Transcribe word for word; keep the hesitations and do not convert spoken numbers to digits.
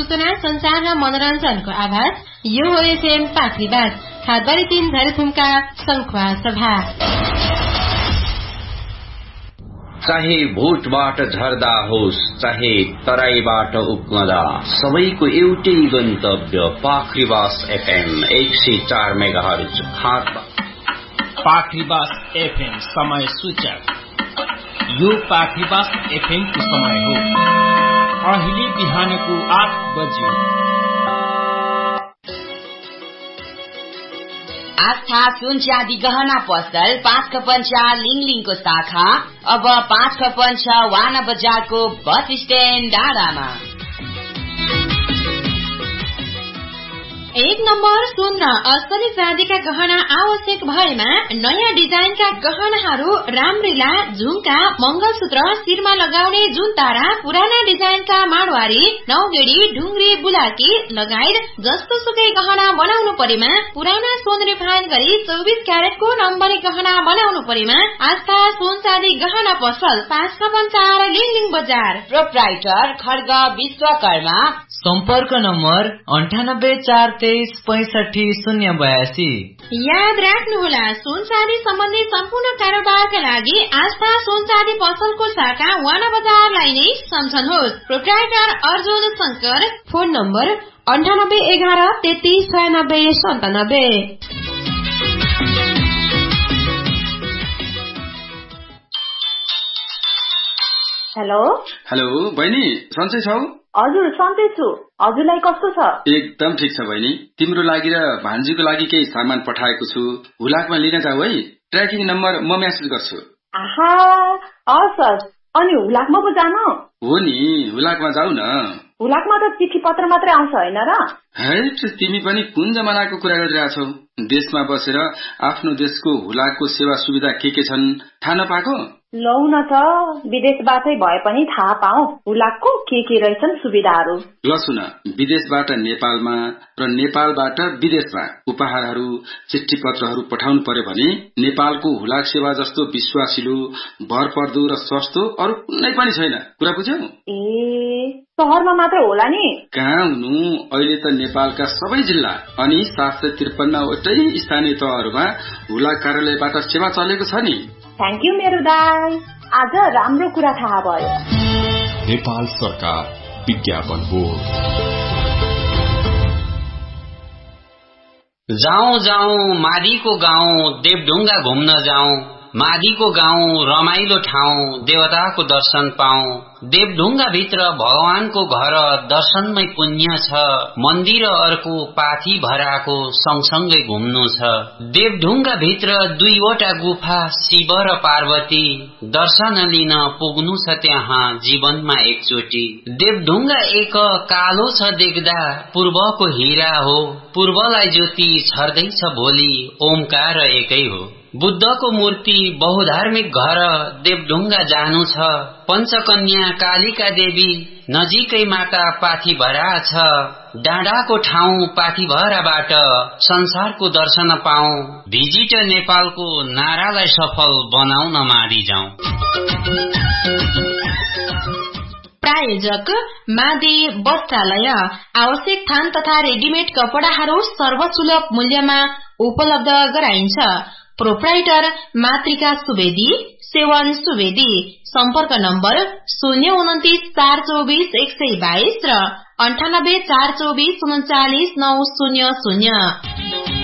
सूचना, संचार र मनोरञ्जनको आवाज। यो हो एफएम पाखरीबास, खादबारी तीन झरेथुमका संखुवा सभा। चाहे भोटबाट झर्दा होस्, चाहे तराईबाट उक्मदा, सबैको एउटै गन्तव्य पाखरीबास एफएम एक सय चार मेगाहर्ज खादबार। पाखरीबास एफएम समय सूचक। यो पाखरीबास एफएम को समय हो अहिले बिहानको आठ बजे। आस्था सुन चाँदी गहना पसल पाँच खपन्चा लिङलिङको शाखा अब पाँच खपन्चा वाना बजारको बस स्ट्यान्ड डाँडामा। एक नम्बर सुन र असली चाँदीका गहना आवश्यक भएमा नयाँ डिजाइनका गहनाहरू रामरीला, झुम्का, मंगलसूत्र, शिरमा लगाउने जुनतारा, पुराना डिजाइनका माडवारी, नौगेडी, ढुङ्ग्री, बुलाकी लगायत जस्तो सुकै गहना बनाउनु परेमा, पुराना सोन रिफाइन गरी चौबिस क्यारेटको नम्बरी गहना बनाउनु परेमा आस्था सुन चाँदी गहना पसल पाँच खपन्चार लिङलिङ बजार। प्रोप्राइटर खड्ग विश्वकर्मा। सम्पर्क नम्बर अन्ठानब्बे चार तेइस पैसठी शून्य बयासी। याद राख्नुहोला, सुन चाँदी सम्बन्धी सम्पूर्ण कारोबारका लागि आस्था सुन चाँदी पसलको शाखा वाना बजारलाई नै सम्झनुहोस्। Proprietor Arjun Shankar. Phone number अन्ठानब्बे एघार तेत्तीस छयानब्बे सन्तानब्बे। हेलो हेलो बहिनी, सन्चै छौ? हजुर सन्चै छु। हजुरलाई कस्तो छ? एकदम ठिक छ बहिनी। तिम्रो लागि र भान्जीको लागि केही सामान पठाएको छु, हुलाकमा लिन जाऊ है। ट्र्याकिङ नम्बर म मेसेज गर्छु। आहा, हस्। अनि हुलाकमा पो जानु? हो नि, हुलाकमा जाऊ न। हुलाकमा त चिठी पत्र मात्रै आउँछ हैन र? है, तिमी पनि कुन जमानाको कुरा गरिरहेछौ? देशमा बसेर आफ्नो देशको हुलाकको सेवा सुविधा के के छन् थाहा नपाएको? लौ न त, विदेशबाटै भए पनि थाहा पाऊ हुलाकको के के रहेछन् सुविधाहरू। ल सुन, विदेशबाट नेपालमा र नेपालबाट विदेशमा उपहारहरू, चिठी पत्रहरू पठाउनु पर्यो भने नेपालको हुलाक सेवा जस्तो विश्वासिलो, भरपर्दो र सस्तो अरू कुनै पनि छैन। कुरा बुझ्यौ? ए, शहरमा मात्र होला नि? कहाँ हुनु, अहिले त नेपालका सबै जिल्ला अनि सात सय त्रिपन्न वटै स्थानीय तहहरूमा हुलाक कार्यालयबाट सेवा चलेको छ नि। थ्याङ्क यू मेरो दाइ, आज राम्रो कुरा थाहा भयो। नेपाल सरकार विज्ञापन बोर्ड। जाऊं जाऊं मादीको गाउँ, देवढुङ्गा घुम्न जाऊं। मादीको गाउँ रमाइलो ठाउँ, देवताको दर्शन पाऊं। देवढुङ्गा भित्र भगवानको घर, दर्शनमै पुण्य छ। मन्दिर अर्को पाथी भराको, सँगसँगै घुम्नु छ। देवढुङ्गा भित्र दुईवटा गुफा, शिव र पार्वती, दर्शन लिन पुग्नु छ त्यहाँ जीवनमा एकचोटि। देवढुङ्गा एक कालो छ देख्दा, पूर्वको हीरा हो। पूर्वलाई ज्योति छर्दैछ भोलि, ओमकार एकै हो। बुद्धको मूर्ति, बहुधार्मिक घर, देवढुङ्गा जानु छ। पञ्चकन्या कालिका देवी, नजिकै माता पाथीभरा छ। डाँडाको ठाउँ पाथीभराबाट संसारको दर्शन पाऊ। भिजिट नेपालको नारालाई सफल बनाउन मादी जाउँ। प्रायोजक मादी वस्त्रालय। आवश्यक थान तथा रेडिमेड कपडाहरू सर्वसुलभ मूल्यमा उपलब्ध गराइन्छ। प्रोप्राइटर मातृका सुवेदी, सेवन सुवेदी। सम्पर्क नम्बर शून्य उन्तिस चार चौबिस एक सय बाइस र अन्ठानब्बे चार चौबिस उन्चालिस नौ शून्य शून्य।